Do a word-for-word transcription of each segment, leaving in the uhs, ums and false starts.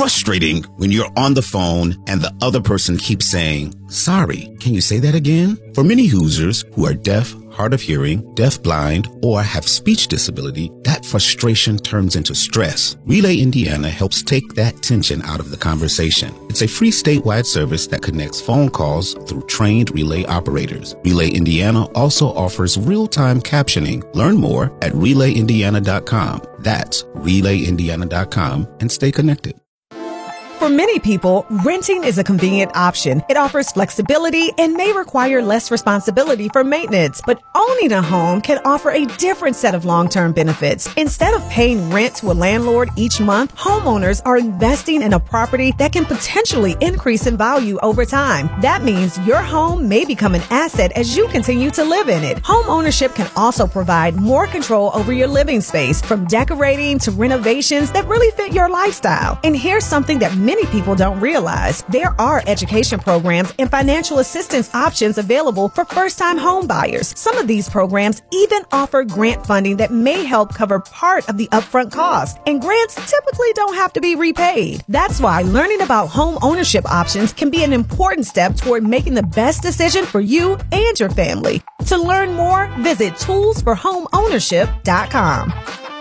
frustrating when you're on the phone and the other person keeps saying, "Sorry, can you say that again?" For many Hoosiers who are deaf, hard of hearing, deaf-blind, or have speech disability, that frustration turns into stress. Relay Indiana helps take that tension out of the conversation. It's a free statewide service that connects phone calls through trained relay operators. Relay Indiana also offers real-time captioning. Learn more at relay indiana dot com. That's relay indiana dot com and stay connected. For many people, renting is a convenient option. It offers flexibility and may require less responsibility for maintenance. But owning a home can offer a different set of long-term benefits. Instead of paying rent to a landlord each month, homeowners are investing in a property that can potentially increase in value over time. That means your home may become an asset as you continue to live in it. Home ownership can also provide more control over your living space, from decorating to renovations that really fit your lifestyle. And here's something that many Many people don't realize. There are education programs and financial assistance options available for first-time home buyers. Some of these programs even offer grant funding that may help cover part of the upfront cost. And grants typically don't have to be repaid. That's why learning about home ownership options can be an important step toward making the best decision for you and your family. To learn more, visit tools for home ownership dot com.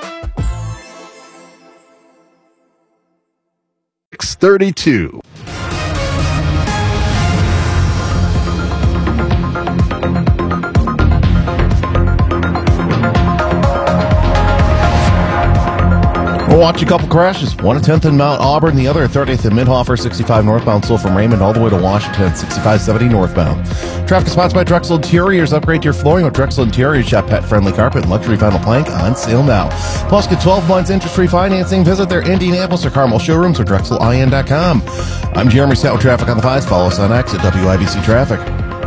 six thirty-two. We'll watch a couple crashes. One at tenth in Mount Auburn, the other at thirtieth in Midhofer, sixty-five northbound, so from Raymond all the way to Washington, sixty-five seventy northbound. Traffic is sponsored by Drexel Interiors. Upgrade your flooring with Drexel Interiors. Shop pet-friendly carpet and luxury vinyl plank on sale now. Plus, get twelve months interest-free financing. Visit their Indianapolis or Carmel showrooms or drexel I N dot com. I'm Jeremy Stout with Traffic on the Fives. Follow us on X at W I B C Traffic.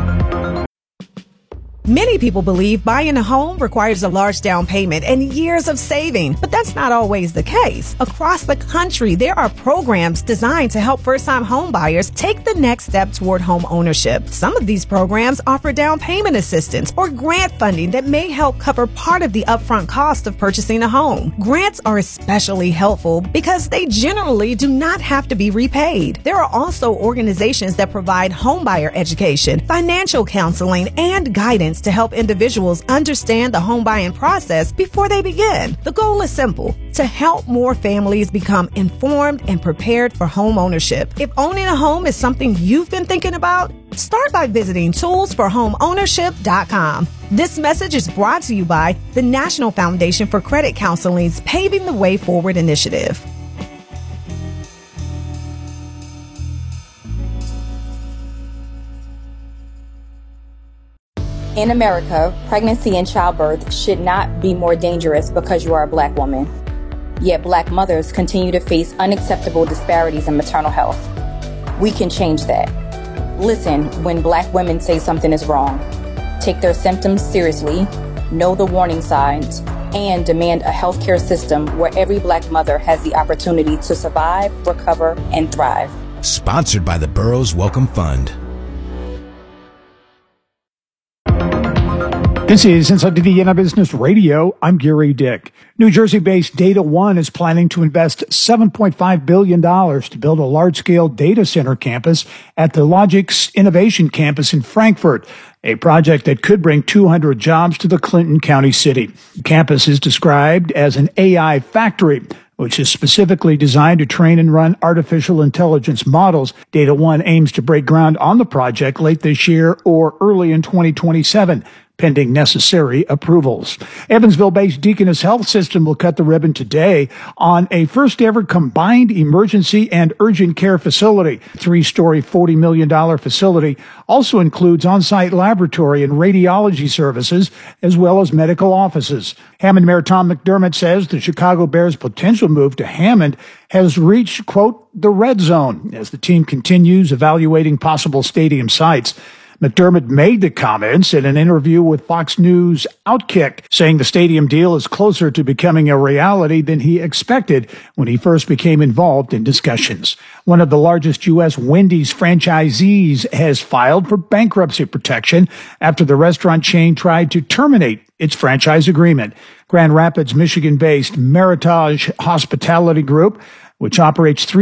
Many people believe buying a home requires a large down payment and years of saving, but that's not always the case. Across the country, there are programs designed to help first-time home buyers take the next step toward home ownership. Some of these programs offer down payment assistance or grant funding that may help cover part of the upfront cost of purchasing a home. Grants are especially helpful because they generally do not have to be repaid. There are also organizations that provide homebuyer education, financial counseling, and guidance to help individuals understand the home buying process before they begin. The goal is simple: to help more families become informed and prepared for home ownership. If owning a home is something you've been thinking about, start by visiting tools for home ownership dot com. This message is brought to you by the National Foundation for Credit Counseling's Paving the Way Forward initiative. In America, pregnancy and childbirth should not be more dangerous because you are a Black woman. Yet Black mothers continue to face unacceptable disparities in maternal health. We can change that. Listen when Black women say something is wrong. Take their symptoms seriously, know the warning signs, and demand a healthcare system where every Black mother has the opportunity to survive, recover, and thrive. Sponsored by the Burroughs Welcome Fund. This is Inside Indiana Business Radio. I'm Gary Dick. New Jersey-based Data One is planning to invest seven point five billion dollars to build a large-scale data center campus at the Logix Innovation Campus in Frankfurt, a project that could bring two hundred jobs to the Clinton County city. The campus is described as an A I factory, which is specifically designed to train and run artificial intelligence models. Data One aims to break ground on the project late this year or early in twenty twenty-seven. Pending necessary approvals. Evansville-based Deaconess Health System will cut the ribbon today on a first-ever combined emergency and urgent care facility. Three-story, forty million dollars facility also includes on-site laboratory and radiology services, as well as medical offices. Hammond Mayor Tom McDermott says the Chicago Bears' potential move to Hammond has reached, quote, the red zone as the team continues evaluating possible stadium sites. McDermott made the comments in an interview with Fox News Outkick, saying the stadium deal is closer to becoming a reality than he expected when he first became involved in discussions. One of the largest U S Wendy's franchisees has filed for bankruptcy protection after the restaurant chain tried to terminate its franchise agreement. Grand Rapids, Michigan-based Meritage Hospitality Group, which operates three